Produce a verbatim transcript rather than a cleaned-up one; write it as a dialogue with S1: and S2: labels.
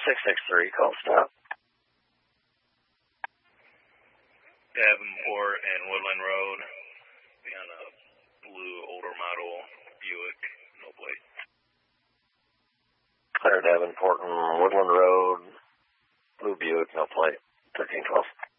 S1: six six three, call stop.
S2: Davenport and Woodland Road. Be on a blue older model Buick, no plate.
S1: Clear Davenport and Woodland Road, blue Buick, no plate, thirteen twelve.